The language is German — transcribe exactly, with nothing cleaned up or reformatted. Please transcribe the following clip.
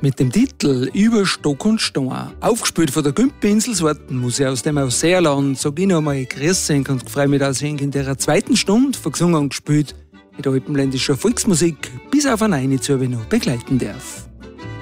Mit dem Titel Über Stock und Stein, aufgespielt von der Gümppinsel Sortenmusik aus dem Ausseerland, sag ich noch einmal Grüß euch und freue mich, dass ich in der zweiten Stunde von gesungen und gespielt mit alpenländischer Volksmusik bis auf eine Eine zu noch begleiten darf.